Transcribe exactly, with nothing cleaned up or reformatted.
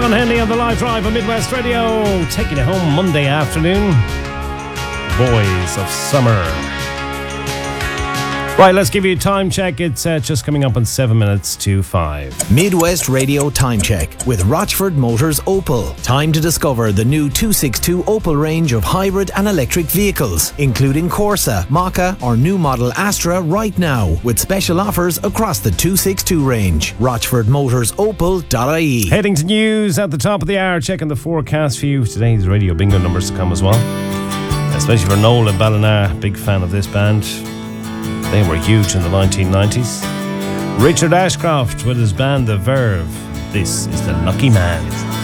Sean Henley on the live drive on Midwest Radio, taking you home Monday afternoon. Boys of Summer. Right, let's give you a time check. It's uh, just coming up on seven minutes to five. Midwest Radio Time Check with Rochford Motors Opel. Time to discover the new two sixty-two Opel range of hybrid and electric vehicles, including Corsa, Maka or new model Astra right now, with special offers across the two sixty-two range. Rochford Motors Opel dot I E. Heading to news at the top of the hour, checking the forecast for you. Today's radio bingo numbers to come as well. Especially for Noel and Ballina, big fan of this band. They were huge in the nineteen nineties. Richard Ashcroft with his band The Verve. This is The Lucky Man.